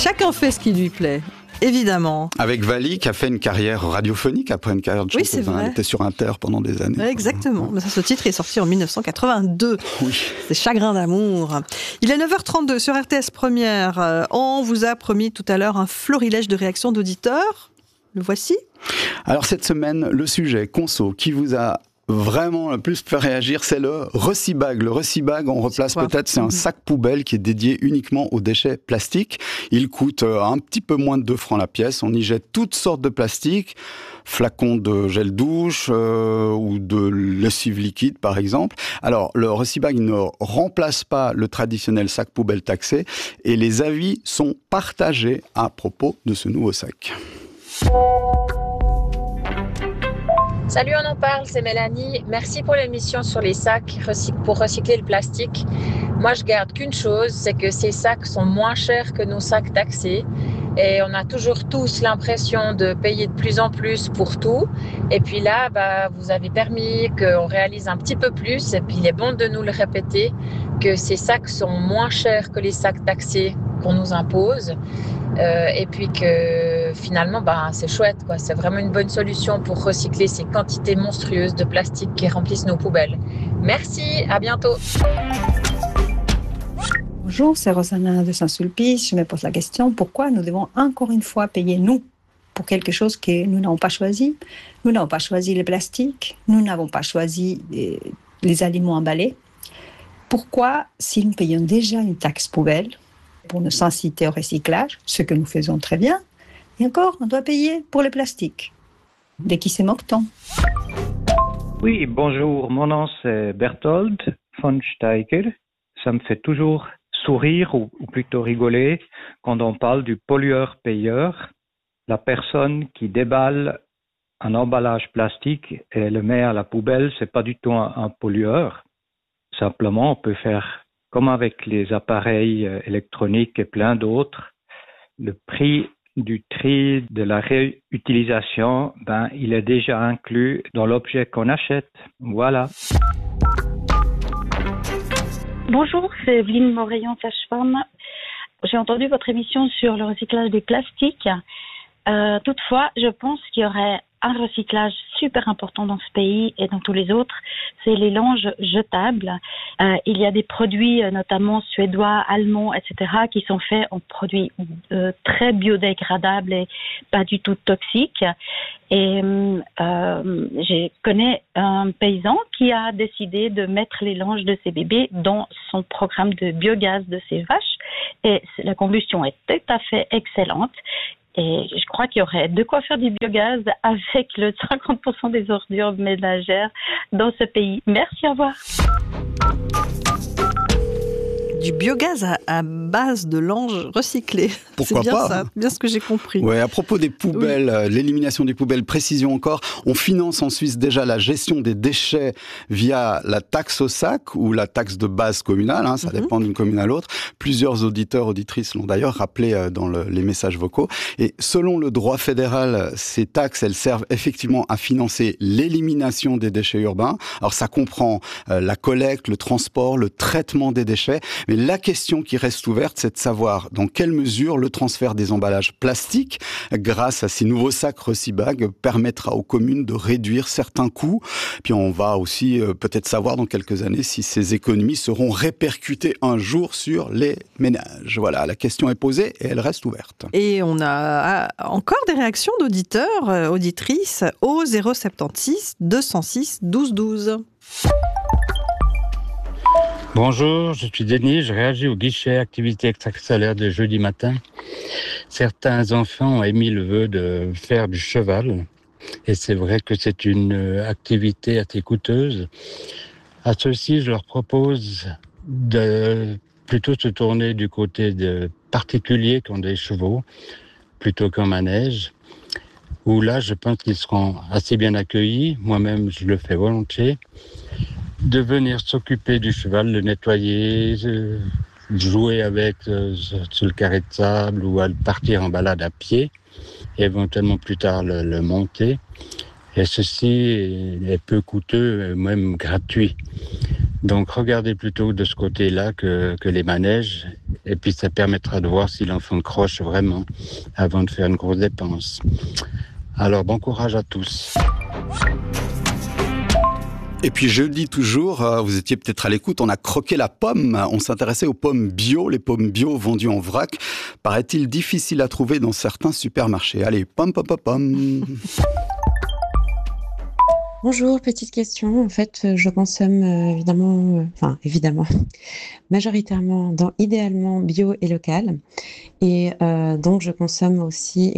Chacun fait ce qui lui plaît. Évidemment. Avec Vali, qui a fait une carrière radiophonique après une carrière de chanteuse. Oui, c'est vrai. Elle était sur Inter pendant des années. Exactement. Mais ça, ce titre est sorti en 1982. Oui. C'est Chagrin d'amour. Il est 9h32 sur RTS Première. On vous a promis tout à l'heure un florilège de réactions d'auditeurs. Le voici. Alors cette semaine, le sujet conso qui vous a vraiment le plus fait réagir, c'est le Recibag. Le Recibag, on replace peut-être, c'est un sac poubelle qui est dédié uniquement aux déchets plastiques. Il coûte un petit peu moins de 2 francs la pièce. On y jette toutes sortes de plastiques, flacons de gel douche ou de lessive liquide par exemple. Alors le Recibag ne remplace pas le traditionnel sac poubelle taxé et les avis sont partagés à propos de ce nouveau sac. Salut, on en parle, c'est Mélanie. Merci pour l'émission sur les sacs pour recycler le plastique. Moi, je garde qu'une chose, c'est que ces sacs sont moins chers que nos sacs taxés. Et on a toujours tous l'impression de payer de plus en plus pour tout. Et puis là, vous avez permis qu'on réalise un petit peu plus. Et puis il est bon de nous le répéter, que ces sacs sont moins chers que les sacs taxés qu'on nous impose. Et puis que finalement, c'est chouette, quoi. C'est vraiment une bonne solution pour recycler ces quantités monstrueuses de plastique qui remplissent nos poubelles. Merci, à bientôt. Bonjour, c'est Rosanna de Saint-Sulpice. Je me pose la question, pourquoi nous devons encore une fois payer, nous, pour quelque chose que nous n'avons pas choisi? Nous n'avons pas choisi le plastique, nous n'avons pas choisi les aliments emballés. Pourquoi, si nous payons déjà une taxe poubelle pour nous inciter au recyclage, ce que nous faisons très bien, et encore, on doit payer pour le plastique? De qui se moque-t-on? Oui, bonjour, mon nom c'est Berthold von Steiger. Ça me fait toujours sourire ou plutôt rigoler quand on parle du pollueur-payeur, la personne qui déballe un emballage plastique et le met à la poubelle, c'est pas du tout un pollueur. Simplement, on peut faire comme avec les appareils électroniques et plein d'autres. Le prix du tri de la réutilisation, il est déjà inclus dans l'objet qu'on achète. Voilà. Bonjour, c'est Evelyne Morayon, sage-femme. J'ai entendu votre émission sur le recyclage des plastiques. Toutefois, je pense qu'il y aurait un recyclage super important dans ce pays et dans tous les autres, c'est les linges jetables. Il y a des produits, notamment suédois, allemands, etc., qui sont faits en produits très biodégradables et pas du tout toxiques. Et je connais un paysan qui a décidé de mettre les langes de ses bébés dans son programme de biogaz de ses vaches. Et la combustion est tout à fait excellente. Et je crois qu'il y aurait de quoi faire du biogaz avec le 50% des ordures ménagères dans ce pays. Merci, au revoir. Du biogaz à base de langes recyclés. Pourquoi c'est bien pas, ça, bien ce que j'ai compris. Ouais, à propos des poubelles, l'élimination des poubelles, précision encore, on finance en Suisse déjà la gestion des déchets via la taxe au sac ou la taxe de base communale, ça dépend d'une commune à l'autre. Plusieurs auditeurs, auditrices l'ont d'ailleurs rappelé dans les messages vocaux. Et selon le droit fédéral, ces taxes, elles servent effectivement à financer l'élimination des déchets urbains. Alors ça comprend la collecte, le transport, le traitement des déchets. Mais la question qui reste ouverte, c'est de savoir dans quelle mesure le transfert des emballages plastiques, grâce à ces nouveaux sacs Recibag, permettra aux communes de réduire certains coûts. Puis on va aussi peut-être savoir dans quelques années si ces économies seront répercutées un jour sur les ménages. Voilà, la question est posée et elle reste ouverte. Et on a encore des réactions d'auditeurs, auditrices au 076 206 12 12. Bonjour, je suis Denis, je réagis au guichet activité extrascolaire de jeudi matin. Certains enfants ont émis le vœu de faire du cheval et c'est vrai que c'est une activité assez coûteuse. À ceux-ci, je leur propose de plutôt se tourner du côté de particuliers qui ont des chevaux plutôt qu'un manège, où là, je pense qu'ils seront assez bien accueillis. Moi-même, je le fais volontiers. De venir s'occuper du cheval, le nettoyer, jouer avec sur le carré de sable ou à partir en balade à pied, et éventuellement plus tard le monter. Et ceci est peu coûteux, même gratuit. Donc regardez plutôt de ce côté-là que les manèges, et puis ça permettra de voir si l'enfant croche vraiment avant de faire une grosse dépense. Alors bon courage à tous. Et puis jeudi toujours, vous étiez peut-être à l'écoute, on a croqué la pomme, on s'intéressait aux pommes bio, les pommes bio vendues en vrac, paraît-il difficile à trouver dans certains supermarchés. Allez, pomme, pomme, pomme, pomme. Bonjour, petite question. En fait, je consomme évidemment, majoritairement, idéalement bio et local. Et donc, je consomme aussi